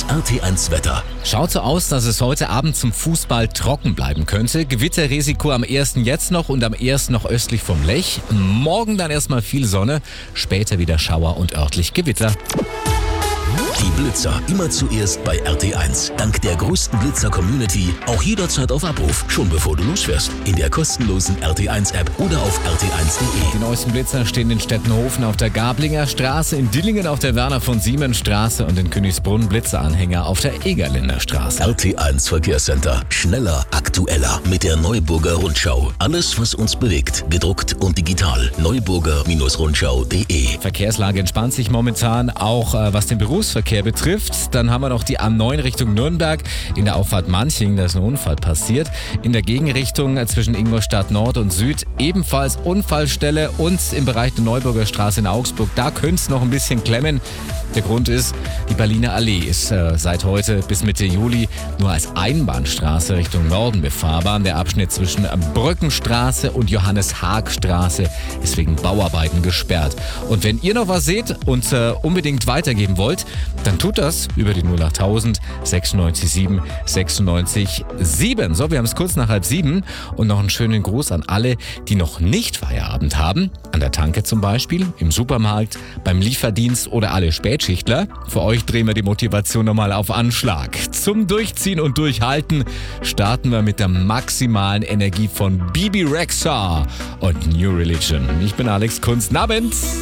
Das RT1 Wetter. Schaut so aus, dass es heute Abend zum Fußball trocken bleiben könnte. Gewitterrisiko am 1. jetzt noch und am 1. noch östlich vom Lech. Morgen dann erstmal viel Sonne, später wieder Schauer und örtlich Gewitter. Die Blitzer immer zuerst bei RT1. Dank der größten Blitzer-Community auch jederzeit auf Abruf, schon bevor du losfährst. In der kostenlosen RT1-App oder auf rt1.de. Die neuesten Blitzer stehen in Stettenhofen auf der Gablinger Straße, in Dillingen auf der Werner-von-Siemens-Straße und in Königsbrunn Blitzeranhänger auf der Egerländer Straße. RT1 Verkehrscenter. Schneller, aktueller mit der Neuburger Rundschau. Alles, was uns bewegt, gedruckt und digital. Neuburger-Rundschau.de. Verkehrslage entspannt sich momentan, auch was den Berufsverkehr betrifft. Dann haben wir noch die A9 Richtung Nürnberg. In der Auffahrt Manching, da ist ein Unfall passiert. In der Gegenrichtung zwischen Ingolstadt Nord und Süd ebenfalls Unfallstelle und im Bereich der Neuburger Straße in Augsburg. Da könnte es noch ein bisschen klemmen. Der Grund ist, die Berliner Allee ist seit heute bis Mitte Juli nur als Einbahnstraße Richtung Norden befahrbar. Der Abschnitt zwischen Brückenstraße und Johannes-Haag-Straße ist wegen Bauarbeiten gesperrt. Und wenn ihr noch was seht und unbedingt weitergeben wollt, dann tut das über die 08000 967 967. So, wir haben es kurz nach 6:30 und noch einen schönen Gruß an alle, die noch nicht Feierabend haben. An der Tanke zum Beispiel, im Supermarkt, beim Lieferdienst oder alle Spätschichtler. Für euch drehen wir die Motivation nochmal auf Anschlag. Zum Durchziehen und Durchhalten starten wir mit der maximalen Energie von Bibi Rexha und New Religion. Ich bin Alex Kunz. Abend.